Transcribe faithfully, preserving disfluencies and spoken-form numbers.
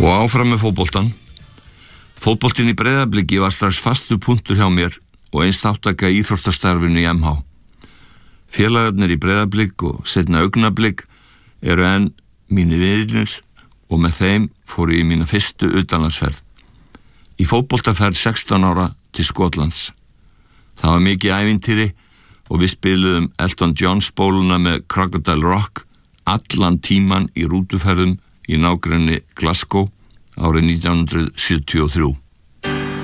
Og áfram með fótboltan. Fótboltinn í Breiðabliki var strax fastur punktur hjá mér og eins þáttaka í íþróttastarfinu í M H. Félagarnir í Breiðablik og seinna Augnablik eru enn mínir vinir og með þeim fór ég í mína fyrstu utanlandsferð. Í fótboltaferð sextán ára til Skotlands. Það var mikið ævintýri og við spiluðum Elton John spóluna með Crocodile Rock allan tíman í rútuferðum í nágrenni Glasgow árið nítján hundruð sjötíu og þrjú.